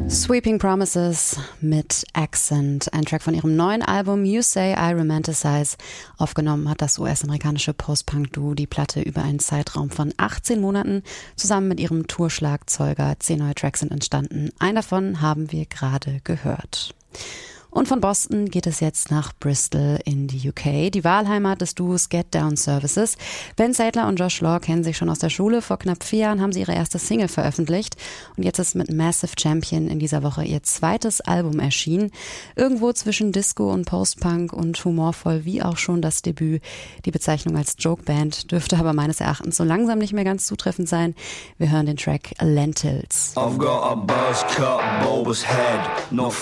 Sweeping Promises mit Accent, ein Track von ihrem neuen Album You Say I Romanticize. Aufgenommen hat das US-amerikanische Post-Punk-Duo die Platte über einen Zeitraum von 18 Monaten. Zusammen mit ihrem Tourschlagzeuger 10 neue Tracks sind entstanden. Einen davon haben wir gerade gehört. Und von Boston geht es jetzt nach Bristol in die UK, die Wahlheimat des Duos Get Down Services. Ben Sadler und Josh Law kennen sich schon aus der Schule. Vor knapp 4 Jahren haben sie ihre erste Single veröffentlicht. Und jetzt ist mit Massive Champion in dieser Woche ihr zweites Album erschienen. Irgendwo zwischen Disco und Post-Punk und humorvoll wie auch schon das Debüt. Die Bezeichnung als Joke-Band dürfte aber meines Erachtens so langsam nicht mehr ganz zutreffend sein. Wir hören den Track Lentils. I've got a buzz cut bulbous head, not